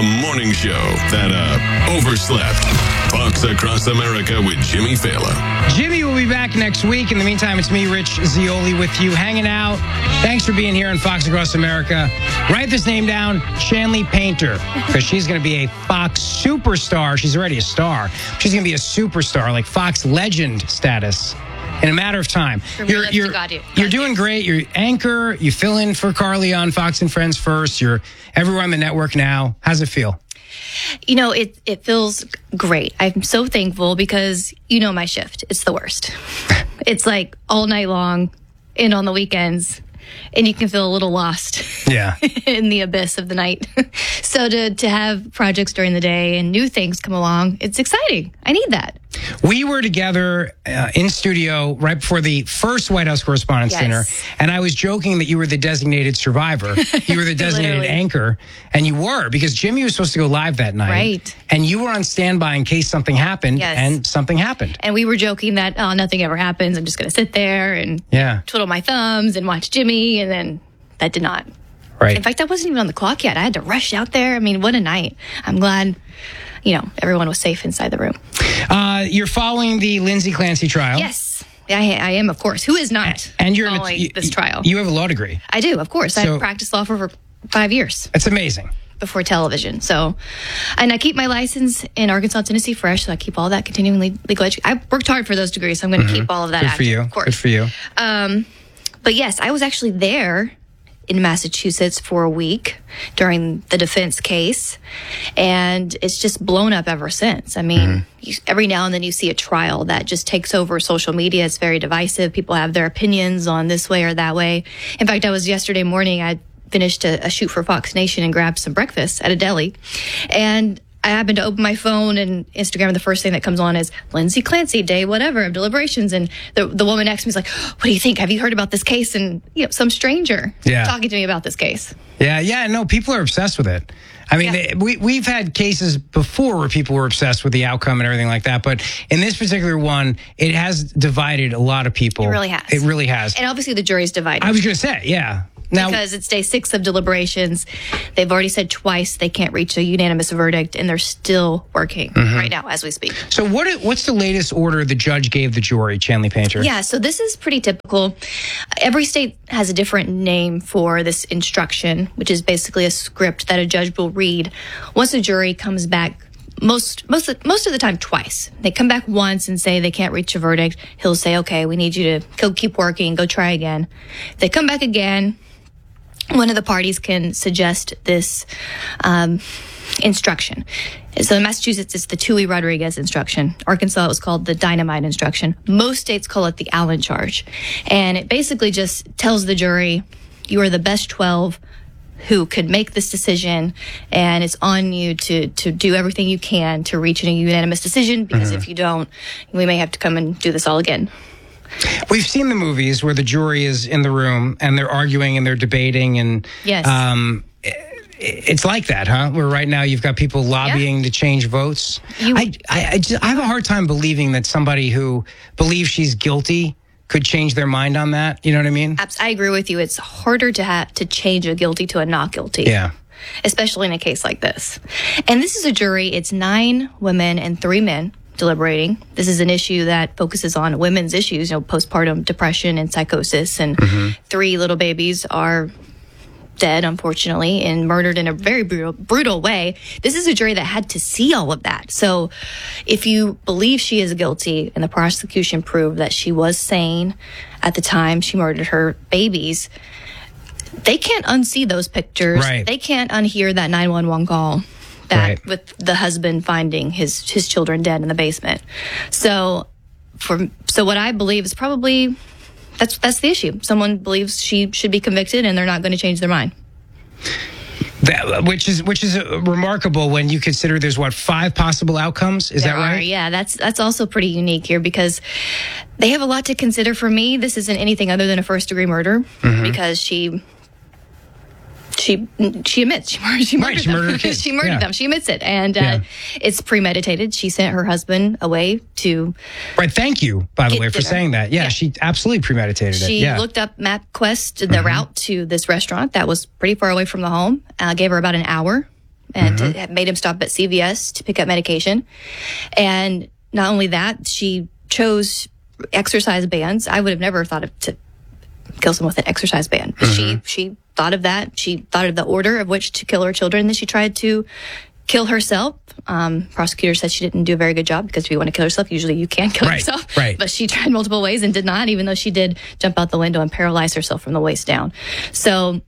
morning show that overslept. Fox Across America with Jimmy Fallon. Jimmy will be back next week. In the meantime, it's me, Rich Zioli, with you, hanging out. Thanks for being here on Fox Across America. Write this name down, Shanley Painter, because she's going to be a Fox superstar. She's already a star. She's going to be a superstar, like Fox legend status, in a matter of time. You're doing great. You're anchor. You fill in for Carly on Fox and Friends First. You're everywhere on the network now. How's it feel? You know, it feels great. I'm so thankful because you know my shift. It's the worst. It's like all night long and on the weekends, and you can feel a little lost in the abyss of the night. So to have projects during the day and new things come along, it's exciting. I need that. We were together in studio right before the first White House Correspondents' Dinner, and I was joking that you were the designated survivor. You were the designated anchor, and you were, because Jimmy was supposed to go live that night. Right. And you were on standby in case something happened, and something happened. And we were joking that, nothing ever happens. I'm just going to sit there and twiddle my thumbs and watch Jimmy, and then that did not. Right. In fact, I wasn't even on the clock yet. I had to rush out there. I mean, what a night. I'm glad, everyone was safe inside the room. You're following the Lindsay Clancy trial. Yes, I am, of course. Who is not following this trial? You have a law degree. I do, of course. I practiced law for 5 years. That's amazing. Before television. And I keep my license in Arkansas, Tennessee fresh, so I keep all that continuing legal education. I worked hard for those degrees, so I'm going to keep all of that active. Good for you. Of course. Good for you. But yes, I was actually there in Massachusetts for a week during the defense case, and it's just blown up ever since. I mean, every now and then you see a trial that just takes over social media. It's very divisive. People have their opinions on this way or that way. In fact, yesterday morning, I finished a shoot for Fox Nation and grabbed some breakfast at a deli, and I happened to open my phone and Instagram, and the first thing that comes on is Lindsay Clancy, day whatever of deliberations. And the woman next to me is like, what do you think? Have you heard about this case? And, some stranger talking to me about this case. Yeah. No, people are obsessed with it. I mean, we've had cases before where people were obsessed with the outcome and everything like that. But in this particular one, it has divided a lot of people. It really has. It really has. And obviously the jury's divided. I was going to say, yeah. Now, because it's day 6 of deliberations. They've already said twice they can't reach a unanimous verdict, and they're still working right now as we speak. So what's the latest order the judge gave the jury, Shanley Painter? Yeah, so this is pretty typical. Every state has a different name for this instruction, which is basically a script that a judge will read once a jury comes back. Most of the time twice. They come back once and say they can't reach a verdict. He'll say, okay, we need you to go keep working, go try again. If they come back again, one of the parties can suggest this instruction. So in Massachusetts, it's the Toohey-Rodriguez instruction. Arkansas, it was called the dynamite instruction. Most states call it the Allen charge. And it basically just tells the jury, you are the best 12 who could make this decision, and it's on you to do everything you can to reach a unanimous decision, because if you don't, we may have to come and do this all again. We've seen the movies where the jury is in the room and they're arguing and they're debating, and it's like that, huh? Where right now you've got people lobbying to change votes. I have a hard time believing that somebody who believes she's guilty could change their mind on that. You know what I mean? I agree with you. It's harder to change a guilty to a not guilty. Yeah. Especially in a case like this. And this is a jury. It's 9 women and 3 men deliberating. This is an issue that focuses on women's issues, postpartum depression and psychosis. And 3 little babies are dead, unfortunately, and murdered in a very brutal way. This is a jury that had to see all of that. So if you believe she is guilty, and the prosecution proved that she was sane at the time she murdered her babies, they can't unsee those pictures. Right. They can't unhear that 911 call with the husband finding his children dead in the basement. So what I believe is probably that's the issue. Someone believes she should be convicted, and they're not going to change their mind. Which is remarkable when you consider there's 5 possible outcomes. Is that right? Yeah, that's also pretty unique here, because they have a lot to consider. For me, this isn't anything other than a first-degree murder, because she admits she murdered them. She murdered them. She admits it, and it's premeditated. She sent her husband away to. Right. Thank you, by the way, for saying that. Yeah, she absolutely premeditated it. She looked up MapQuest, the route to this restaurant that was pretty far away from the home. Gave her about an hour and it made him stop at CVS to pick up medication. And not only that, she chose exercise bans. I would have never thought of to kill someone with an exercise ban. She thought of that. She thought of the order of which to kill her children. Then she tried to kill herself. Prosecutor said she didn't do a very good job because if you want to kill yourself, usually you can kill yourself. Right. But she tried multiple ways and did not, even though she did jump out the window and paralyze herself from the waist down. So,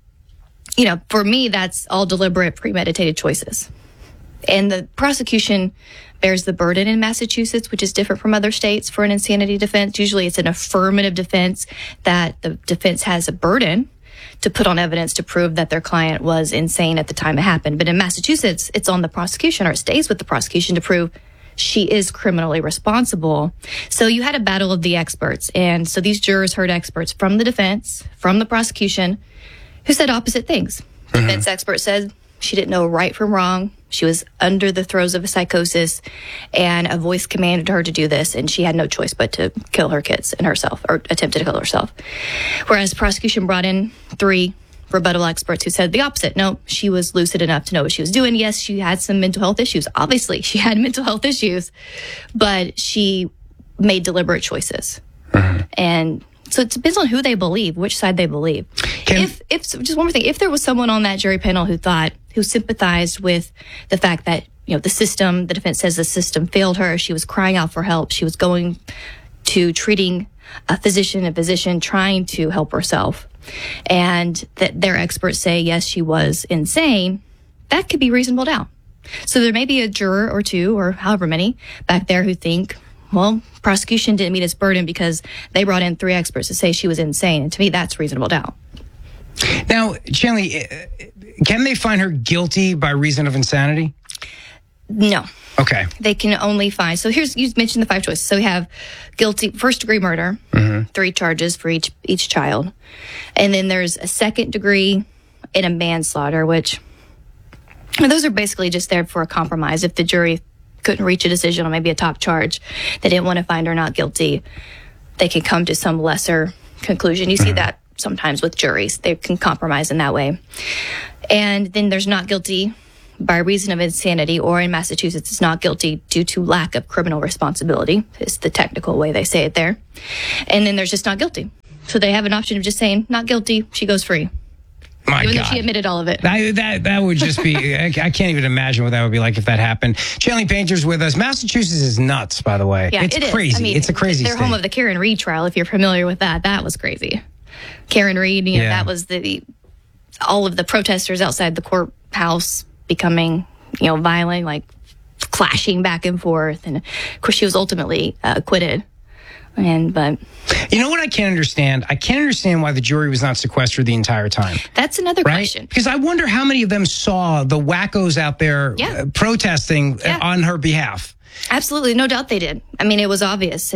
for me, that's all deliberate, premeditated choices. And the prosecution bears the burden in Massachusetts, which is different from other states for an insanity defense. Usually it's an affirmative defense that the defense has a burden to put on evidence to prove that their client was insane at the time it happened. But in Massachusetts, it's on the prosecution, or it stays with the prosecution to prove she is criminally responsible. So you had a battle of the experts. And so these jurors heard experts from the defense, from the prosecution, who said opposite things. The defense expert said she didn't know right from wrong. She was under the throes of a psychosis, and a voice commanded her to do this, and she had no choice but to kill her kids and herself, or attempted to kill herself. Whereas the prosecution brought in 3 rebuttal experts who said the opposite. No, she was lucid enough to know what she was doing. Yes, she had some mental health issues. Obviously, she had mental health issues, but she made deliberate choices. And so it depends on who they believe, which side they believe. If just one more thing, if there was someone on that jury panel who sympathized with the fact that, the defense says the system failed her, she was crying out for help, she was going to treating a physician trying to help herself, and that their experts say, yes, she was insane, that could be reasonable doubt. So there may be a juror or 2 or however many back there who think, well, prosecution didn't meet its burden because they brought in 3 experts to say she was insane. And to me, that's reasonable doubt. Now, Shanley, can they find her guilty by reason of insanity? No. Okay. They can only find. So you mentioned the 5 choices. So we have guilty, first-degree murder, 3 charges for each child. And then there's a second degree and a manslaughter, which those are basically just there for a compromise. If the jury couldn't reach a decision on maybe a top charge, they didn't want to find her not guilty, they can come to some lesser conclusion. You see that sometimes with juries. They can compromise in that way. And then there's not guilty by reason of insanity, or in Massachusetts, it's not guilty due to lack of criminal responsibility, is the technical way they say it there. And then there's just not guilty. So they have an option of just saying, not guilty, she goes free. Even though she admitted all of it. That would just be, I can't even imagine what that would be like if that happened. Shanley Painter's with us. Massachusetts is nuts, by the way. Yeah, it's crazy. I mean, it's a crazy They're state. home of the Karen Reed trial, if you're familiar with that. That was crazy. Karen Reed, that was all of the protesters outside the courthouse becoming, violent, like clashing back and forth. And of course, she was ultimately acquitted. But you know what I can't understand? I can't understand why the jury was not sequestered the entire time. That's another question. Because I wonder how many of them saw the wackos out there protesting on her behalf. Absolutely. No doubt they did. I mean, it was obvious.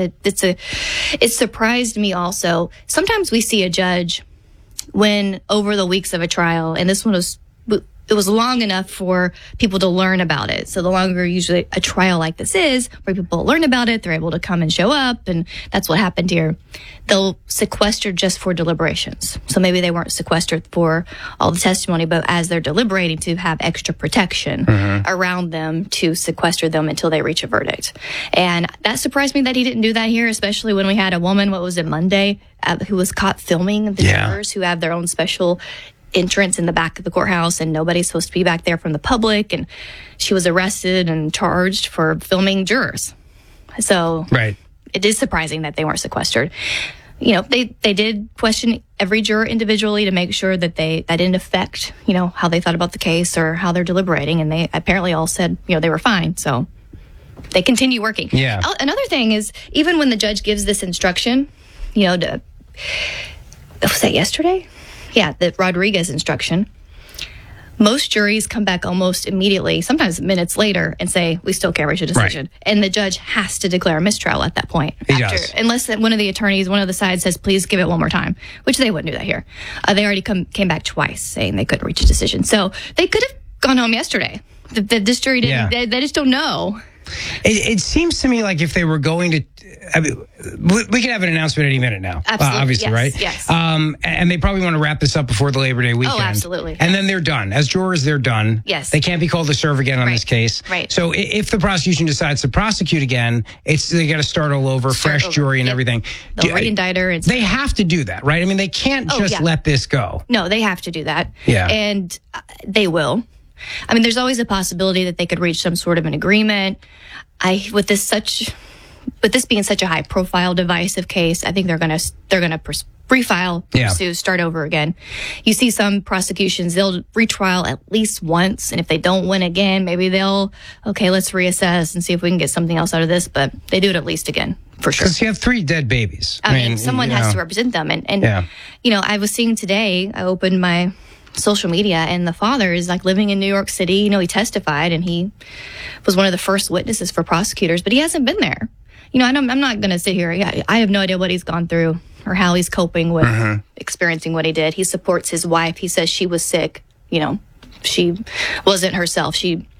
It surprised me also. Sometimes we see a judge when over the weeks of a trial, and this one it was long enough for people to learn about it. So the longer usually a trial like this is, where people learn about it, they're able to come and show up, and that's what happened here. They'll sequester just for deliberations. So maybe they weren't sequestered for all the testimony, but as they're deliberating, to have extra protection around them to sequester them until they reach a verdict. And that surprised me that he didn't do that here, especially when we had a woman, Monday, who was caught filming the jurors who have their own special entrance in the back of the courthouse, and nobody's supposed to be back there from the public, and she was arrested and charged for filming jurors. So it is surprising that they weren't sequestered. They did question every juror individually to make sure that that didn't affect, how they thought about the case or how they're deliberating, and they apparently all said, they were fine. So they continue working. Yeah. Another thing is, even when the judge gives this instruction, was that yesterday? Yeah, the Rodriguez instruction. Most juries come back almost immediately, sometimes minutes later, and say, we still can't reach a decision. Right. And the judge has to declare a mistrial at that point. He does. Unless one of the attorneys, one of the sides says, please give it one more time, which they wouldn't do that here. They already came back twice saying they couldn't reach a decision. So they could have gone home yesterday. This jury didn't. They just don't know. It seems to me like if they were going to, I mean, we could have an announcement any minute now. Absolutely. Obviously, Yes, right? yes. And they probably want to wrap this up before the Labor Day weekend. Oh, absolutely. And then they're done. As jurors, they're done. Yes. They can't be called to serve again on Right. this case. Right. So if the prosecution decides to prosecute again, they got to start all over, fresh over. jury and Yep. everything. They'll re-indict her. And They have to do that, right? I mean, they can't Oh, just yeah. let this go. No, they have to do that. Yeah. And they will. I mean, there's always a possibility that they could reach some sort of an agreement. With this being such a high profile divisive case, I think they're going to refile, pursue, start over again. You see some prosecutions, they'll retrial at least once. And if they don't win again, maybe let's reassess and see if we can get something else out of this. But they do it at least again, for sure. Because you have 3 dead babies. I mean, someone has to represent them. And Yeah. I was seeing today, I opened my social media and the father is like living in New York City. He testified and he was one of the first witnesses for prosecutors, but he hasn't been there. I'm not going to sit here. I have no idea what he's gone through or how he's coping with experiencing what he did. He supports his wife. He says she was sick. She wasn't herself.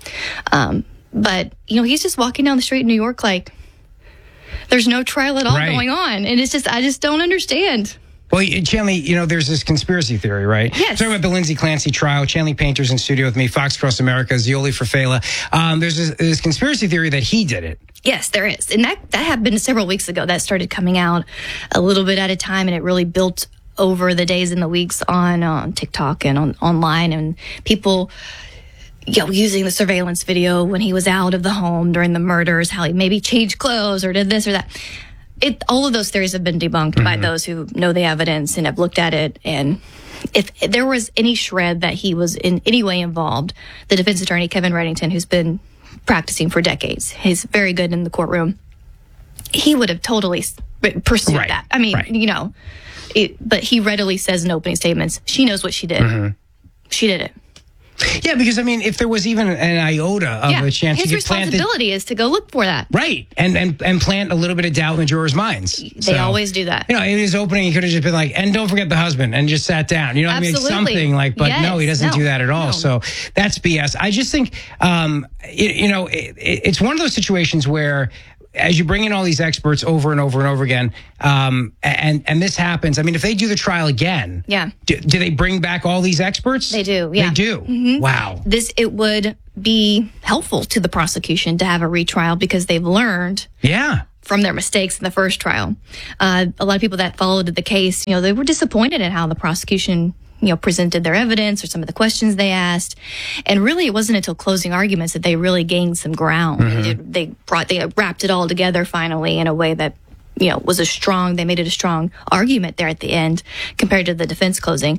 But he's just walking down the street in New York like there's no trial at all going on. And it's just, I just don't understand. Well, Chanley, there's this conspiracy theory, right? Yes. Talking about the Lindsay Clancy trial. Chanley Painter's in studio with me, Fox Across America, Zioli for Fela. There's this conspiracy theory that he did it. Yes, there is. And that happened several weeks ago. That started coming out a little bit at a time, and it really built over the days and the weeks on TikTok and online, and people using the surveillance video when he was out of the home during the murders, how he maybe changed clothes or did this or that. All of those theories have been debunked by those who know the evidence and have looked at it. And if there was any shred that he was in any way involved, the defense attorney, Kevin Reddington, who's been practicing for decades, he's very good in the courtroom, he would have totally pursued that. I mean, but he readily says in opening statements, she knows what she did. She did it. Yeah, because if there was even an iota of a chance, his you could plant responsibility is to go look for that. Right, and plant a little bit of doubt in the jurors' minds. They always do that. In his opening, he could have just been like, "And don't forget the husband," and just sat down. Absolutely. Something like. But yes, no, he doesn't do that at all. No. So that's BS. I just think, it's one of those situations where, as you bring in all these experts over and over and over again, and this happens. I mean, if they do the trial again, do they bring back all these experts? They do. Yeah, they do. Mm-hmm. Wow. It would be helpful to the prosecution to have a retrial because they've learned. Yeah. From their mistakes in the first trial. A lot of people that followed the case, they were disappointed in how the prosecution presented their evidence or some of the questions they asked. And really, it wasn't until closing arguments that they really gained some ground. They wrapped it all together finally in a way that, they made it a strong argument there at the end compared to the defense closing.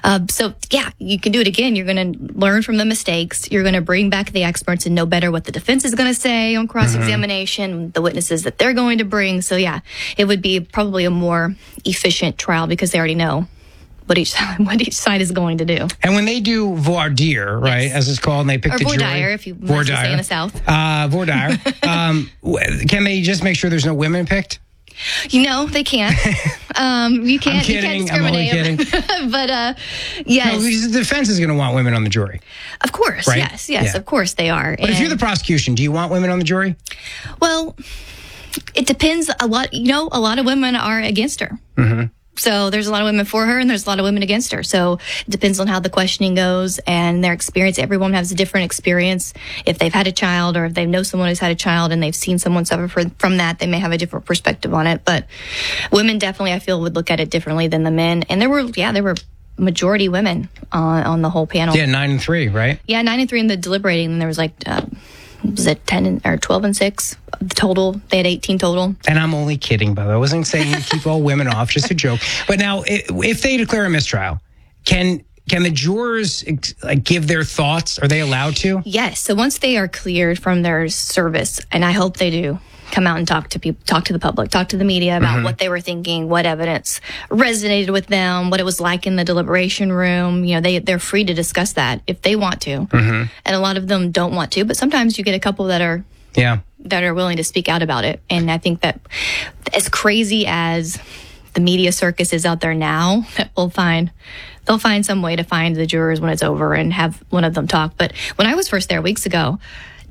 You can do it again. You're going to learn from the mistakes. You're going to bring back the experts and know better what the defense is going to say on cross-examination, the witnesses that they're going to bring. So it would be probably a more efficient trial because they already know what each side is going to do. And when they do voir dire, right, as it's called, and they pick or the voir jury. dire, if you want to say in the South. Voir dire. Can they just make sure there's no women picked? They can't. You can't. I'm kidding. You can't discriminate. I'm only kidding. But yes, no, because the defense is going to want women on the jury. Of course, right? yes, Yeah. of course they are. But if you're the prosecution, do you want women on the jury? Well, it depends a lot. A lot of women are against her. So there's a lot of women for her and there's a lot of women against her. So it depends on how the questioning goes and their experience. Everyone has a different experience. If they've had a child or if they know someone who's had a child and they've seen someone suffer from that, they may have a different perspective on it. But women definitely, I feel, would look at it differently than the men. And there were majority women on the whole panel. Yeah, 9-3, right? Yeah, 9-3 in the deliberating. And there was was it 10 or 12 and 6 total? They had 18 total. And I'm only kidding, by the way. I wasn't saying you keep all women off, just a joke. But now, if they declare a mistrial, can the jurors give their thoughts? Are they allowed to? Yes. So once they are cleared from their service, and I hope they do, come out and talk to people, talk to the public, talk to the media about what they were thinking, what evidence resonated with them, what it was like in the deliberation room. They're free to discuss that if they want to. And a lot of them don't want to, but sometimes you get a couple that are willing to speak out about it. And I think that as crazy as the media circus is out there now, they'll find some way to find the jurors when it's over and have one of them talk. But when I was first there weeks ago,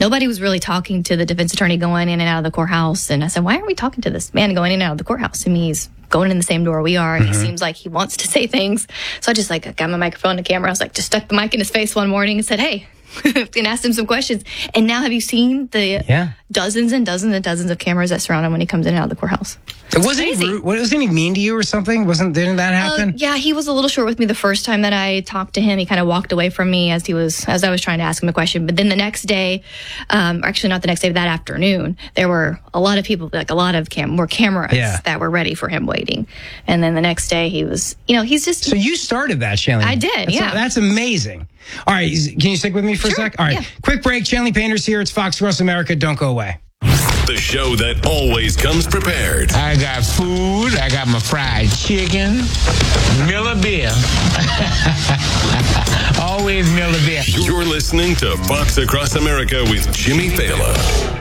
nobody was really talking to the defense attorney going in and out of the courthouse. And I said, why aren't we talking to this man going in and out of the courthouse? I mean, he's going in the same door we are, and he seems like he wants to say things. So I just got my microphone and camera. I was like, just stuck the mic in his face one morning and said, hey, and asked him some questions. And now have you seen the dozens and dozens and dozens of cameras that surround him when he comes in and out of the courthouse? Wasn't he mean to you or something? Didn't that happen? Yeah, he was a little short with me the first time that I talked to him. He kind of walked away from me as I was trying to ask him a question. But then the next day, actually not the next day, but that afternoon, there were a lot of people, like a lot of more cameras that were ready for him waiting. And then the next day he was, he's just... So you started that, Shanley. I did, That's amazing. All right, can you stick with me for a sec? All right, quick break. Shanley Painter's here. It's Fox Across America. Don't go away. The show that always comes prepared. I got food. I got my fried chicken. Miller beer. Always Miller beer. You're listening to Fox Across America with Jimmy Fallon.